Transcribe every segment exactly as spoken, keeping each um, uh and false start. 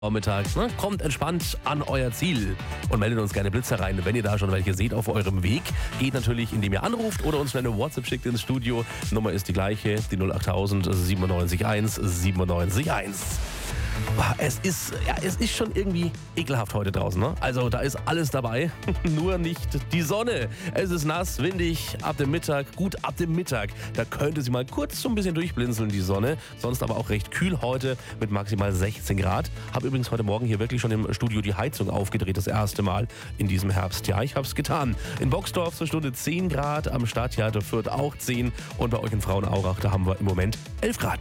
Vormittag, ne? Kommt entspannt an euer Ziel und meldet uns gerne Blitzer rein, wenn ihr da schon welche seht auf eurem Weg. Geht natürlich, indem ihr anruft oder uns schnell eine WhatsApp schickt ins Studio. Nummer ist die gleiche, die null acht tausend siebenundneunzig eins siebenundneunzig eins. Es ist, ja, es ist schon irgendwie ekelhaft heute draußen, ne? Also da ist alles dabei, nur nicht die Sonne. Es ist nass, windig, ab dem Mittag, gut ab dem Mittag, da könnte sie mal kurz so ein bisschen durchblinzeln, die Sonne. Sonst aber auch recht kühl heute mit maximal sechzehn Grad. Habe übrigens heute Morgen hier wirklich schon im Studio die Heizung aufgedreht, das erste Mal in diesem Herbst. Ja, ich habe es getan. In Boxdorf zur Stunde zehn Grad, am Stadttheater Fürth auch zehn und bei euch in Frauenaurach, da haben wir im Moment elf Grad.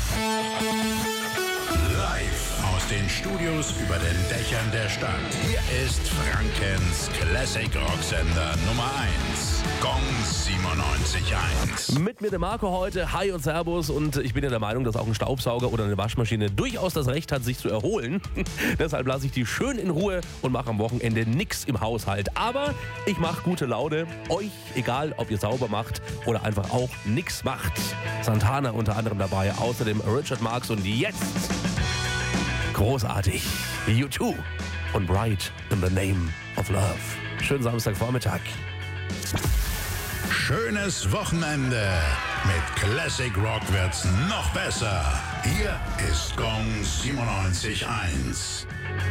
Live aus den Studios über den Dächern der Stadt. Hier ist Frankens Classic Rock Sender Nummer eins. Gong siebenundneunzig eins. Mit mir der Marco heute. Hi und Servus. Und ich bin ja der Meinung, dass auch ein Staubsauger oder eine Waschmaschine durchaus das Recht hat, sich zu erholen. Deshalb lasse ich die schön in Ruhe und mache am Wochenende nichts im Haushalt. Aber ich mache gute Laune. Euch, egal ob ihr sauber macht oder einfach auch nichts macht. Santana unter anderem dabei. Außerdem Richard Marx und jetzt großartig U zwei und Bright in the Name of Love. Schönen Samstagvormittag. Schönes Wochenende. Mit Classic Rock wird's noch besser. Hier ist Gong siebenundneunzig eins.